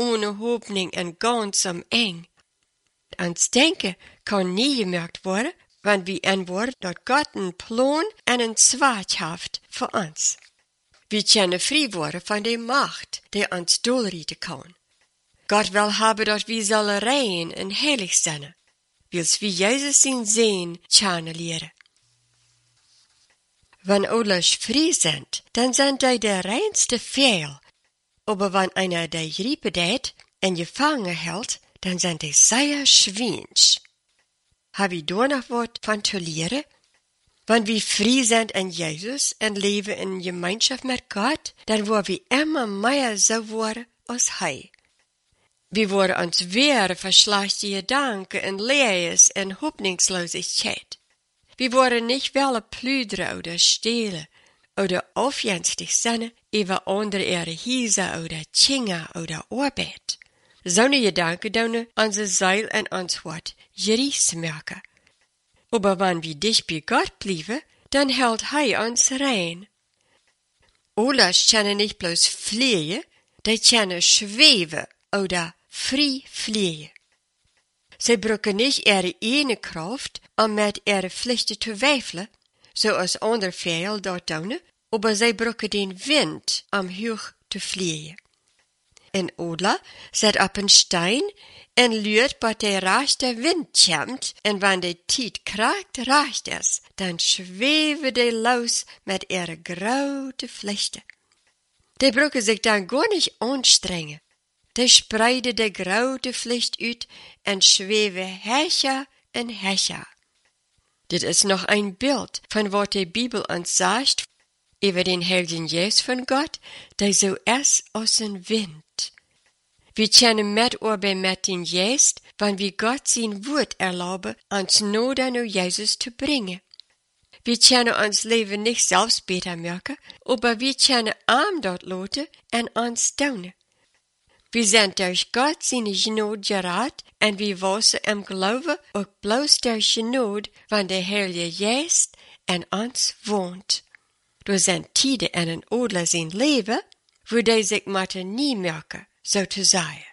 ohne Hoffnung en ganz am eng. Ons denken kan nie gemerkt worden, want wie en wordt dat God een plan en een zwaard heeft voor ons. We kunnen vrij worden van de macht die ons doelrieten kan. God wil hebben dat we zullen rein en heilig zijn, wils we Jezus zijn zin kunnen leren. Wenn ouders vrij zijn, dan zijn die de reinste veel. Aber wenn einer die Grippe deed en gevangen hält, dan zijn die sehr schwinsch. Heb je daar nog wat van te leren? Wenn wir vrij zijn in Jezus en leven in Gemeinschaft mit Gott, dan worden we immer mehr so worden als Hij. Wir worden ons weer verslachte Gedanken en Lees en Hoffnungslosigkeit. Wir worden nicht willen plüdern oder stehlen oder aufjenstig sein über andere ihre Häuser oder Dinge oder Arbeit. So eine Gedanken doen onze Seele en ons Hart gericht merken. Aber wenn wir dicht bei Gott bleiben, dann hält Hij uns rein. Ouders können nicht bloß fliehen, die können schweben oder frei fliehen. Sie brauchen nicht ihre eigene Kraft, um mit ihre Pflichten zu weifelen, zoals andere veel dort doen, aber sie brauchen den Wind, um hoch zu fliehen. Een Odler zet op een stein en luurt wat de rechte wind komt, en wanneer de tijd kraakt recht is, dan schweven die los met ihre grote Pflichten. Die brauchen sich dann gar nicht anstrengen. Die spreiden de grote Pflicht uit en schweven hecher en hecher. Dit is nog een beeld van wat de Bibel ons sagt über den Heiligen Geist von Gott, der so ist als ein Wind. Wir können mitarbeiten mit dem Geist, wenn wir Gott sein Wort erlauben, uns nahe an Jesus zu bringen. Wir können uns Leben nicht selbst besser merken, aber wir können ihm dort lassen und uns tun. Wir sind durch Gott seine Gnade gerettet und wir wachsen im Glauben auch bloß durch Gnade, wenn der Heilige Geist in uns wohnt. Er sind Tiden in een Adler zijn leven, wo die zich matten nie merken, so te zeggen.